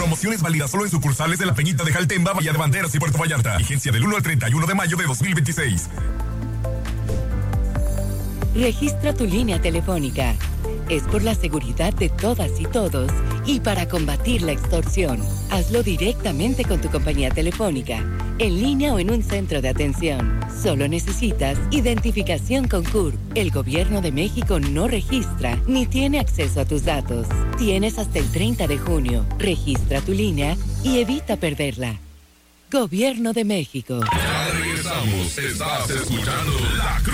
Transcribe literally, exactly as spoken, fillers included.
Promociones válidas solo en sucursales de La Peñita de Jaltemba, Bahía de Banderas y Puerto Vallarta. Vigencia del uno al treinta y uno de mayo de dos mil veintiséis. Registra tu línea telefónica. Es por la seguridad de todas y todos y para combatir la extorsión. Hazlo directamente con tu compañía telefónica, en línea o en un centro de atención. Solo necesitas identificación con C U R. El Gobierno de México no registra ni tiene acceso a tus datos. Tienes hasta el treinta de junio. Registra tu línea y evita perderla. Gobierno de México. Ya regresamos. Estás escuchando La